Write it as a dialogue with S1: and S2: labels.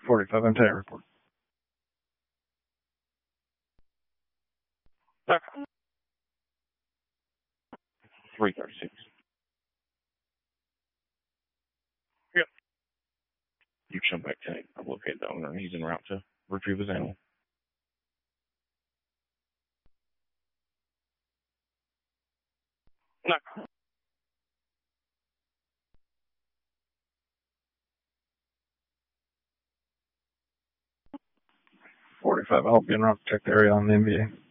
S1: 45, I'm taking report.
S2: Okay. 336. Yep. You jump back to I've located the owner, and he's en route to retrieve his animal. No.
S1: 45, I'll be en route to check the area on the MVA.